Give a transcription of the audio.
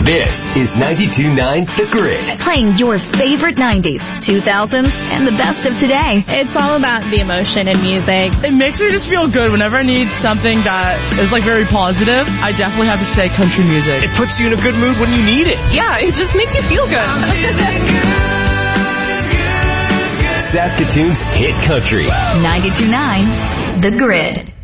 This is 92.9 The Grid. Playing your favorite 90s, 2000s, and the best of today. It's all about the emotion in music. It makes me just feel good whenever I need something that is like very positive. I definitely have to say country music. It puts you in a good mood when you need it. Yeah, it just makes you feel good. Saskatoon's hit country. 92.9 The Grid.